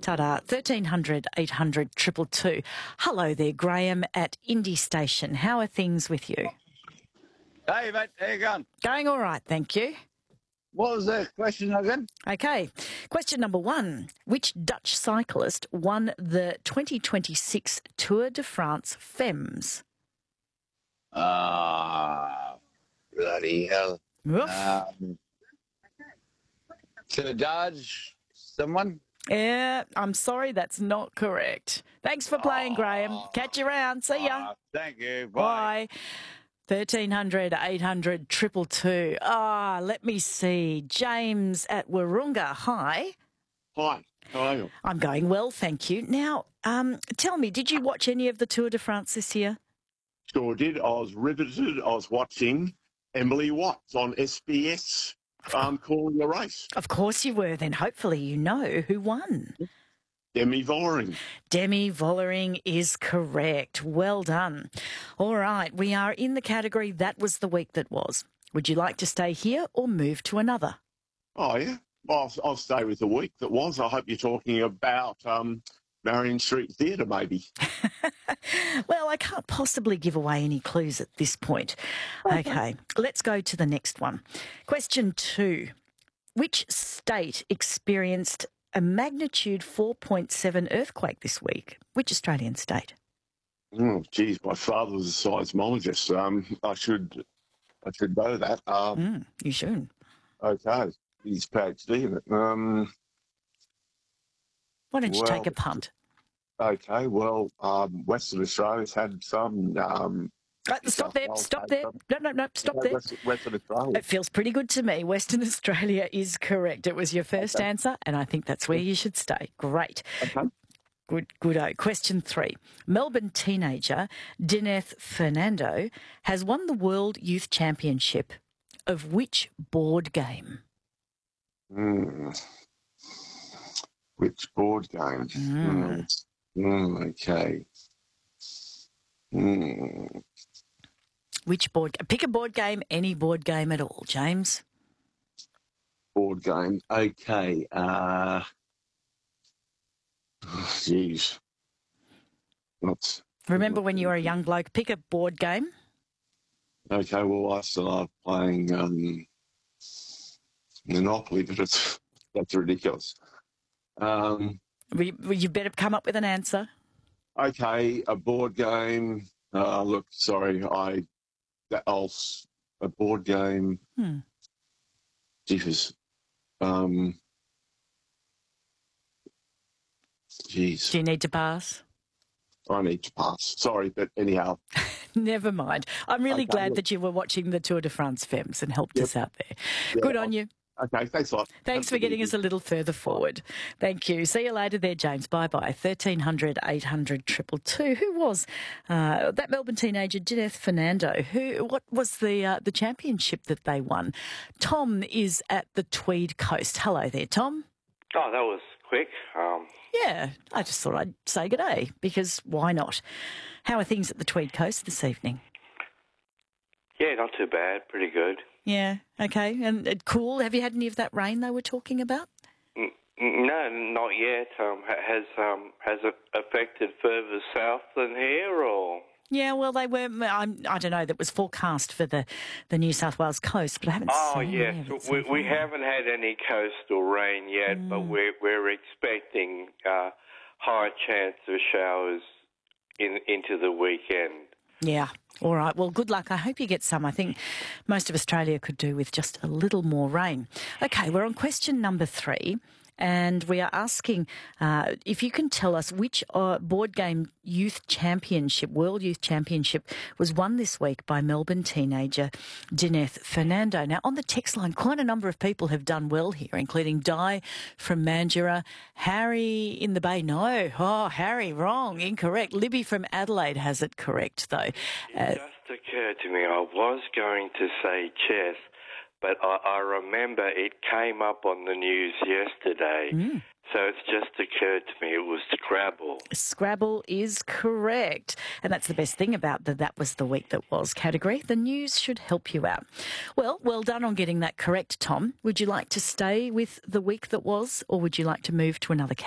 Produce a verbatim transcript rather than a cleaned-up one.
Ta-da, thirteen hundred eight hundred two two two. Hello there, Graham at Indy Station. How are things with you? Hey, mate, how you going? Going all right, thank you. What was the question again? Okay, question number one. Which Dutch cyclist won the twenty twenty-six Tour de France Femmes? Ah, bloody hell. Oof. Um, to Dodge, someone? Yeah, I'm sorry, that's not correct. Thanks for playing, Graham. Catch you around. See ya. Ah, thank you. Bye. Bye. thirteen hundred eight hundred two two two. Ah, let me see. James at Wahroonga. Hi. Hi, how are you? I'm going well, thank you. Now, um, tell me, did you watch any of the Tour de France this year? Sure did. I was riveted. I was watching Emily Watts on S B S um, calling the race. Of course you were. Then hopefully you know who won. Demi Vollering. Demi Vollering is correct. Well done. All right, we are in the category That Was the Week That Was. Would you like to stay here or move to another? Oh, yeah. Well, I'll, I'll stay with the week that was. I hope you're talking about um, Marion Street Theatre, maybe. Well, I can't possibly give away any clues at this point. Okay, let's go to the next one. Question two. Which state experienced a magnitude four point seven earthquake this week? Which Australian state? Oh, geez, my father was a seismologist. Um, I should, I should know that. Um, Mm, you should. Okay, he's PhD in it. Um, Why don't you well, take a punt? okay, well, um, Western Australia's had some. Um, Right, stop there, Wales stop had there. some- No, no, no, stop there. West- Western Australia. It feels pretty good to me. Western Australia is correct. It was your first Okay. answer, and I think that's where you should stay. Great. Okay. Good, good. Question three. Melbourne teenager Dineth Fernando has won the World Youth Championship of which board game? Mm. Which board game? Mm. Mm. Mm, okay. Mm. Which board? Pick a board game, any board game at all, James. Board game. Okay. Uh, Jeez. What's Remember when you were a young bloke, pick a board game. Okay, well, I still love playing um, Monopoly, but it's that's ridiculous. Um, We, we- you better come up with an answer. okay, a board game. Uh, look, sorry, I that I'll s- a board game. Hmm. Jesus. Um, Jeez, Do you need to pass? I need to pass. Sorry, but anyhow. Never mind. I'm really Okay, glad look. that you were watching the Tour de France Femmes and helped Yep. us out there. Yeah, Good on you. Okay, thanks a lot. Thanks Have for a good getting us a evening. little further forward. Thank you. See you later there, James. Bye-bye. thirteen hundred eight hundred two two two. Who was uh, that Melbourne teenager, Dineth Fernando? Who? What was the uh, the championship that they won? Tom is at the Tweed Coast. Hello there, Tom. Oh, that was quick. Um, Yeah, I just thought I'd say good day because why not? How are things at the Tweed Coast this evening? yeah, not too bad. Pretty good. Yeah, okay. And uh, cool. Have you had any of that rain they were talking about? N- n- No, not yet. Um, ha- has um, has it affected further south than here, or? Yeah, well, they were. I'm, I don't know. That was forecast for the, the New South Wales coast, but I haven't Oh, seen yes. any of it so We, we far. haven't had any coastal rain yet, but we're we're expecting uh, high chance of showers in into the weekend. Yeah. All right. Well, good luck. I hope you get some. I think most of Australia could do with just a little more rain. Okay, we're on question number three, and we are asking uh, if you can tell us which uh, board game youth championship, World Youth Championship, was won this week by Melbourne teenager Dineth Fernando. Now, on the text line, quite a number of people have done well here, including Di from Mandurah, Harry in the Bay. No, oh, Harry, wrong, incorrect. Libby from Adelaide has it correct, though. Uh, It just occurred to me I was going to say chess, but I, I remember it came up on the news yesterday, so it's just occurred to me it was Scrabble. Scrabble is correct. And that's the best thing about the That Was the Week That Was category. The news should help you out. Well, well done on getting that correct, Tom. Would you like to stay with the week that was, or would you like to move to another category?